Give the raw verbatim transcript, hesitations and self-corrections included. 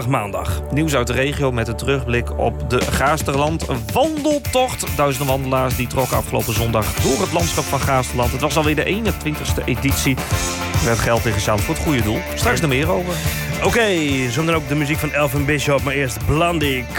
Maandag. Nieuws uit de regio met een terugblik op de Gaasterland wandeltocht. Duizenden wandelaars die trokken afgelopen zondag door het landschap van Gaasterland. Het was alweer de eenentwintigste editie. Er werd geld ingezameld voor het goede doel. Straks er meer over. Oké, okay, zometeen ook de muziek van Elvin Bishop, maar eerst Blondie